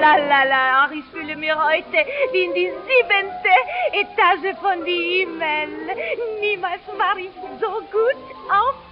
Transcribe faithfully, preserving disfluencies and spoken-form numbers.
la la la, ach, ich fühle mir heute wie in die siebente Etage von die Himmel. Niemals war ich so gut auf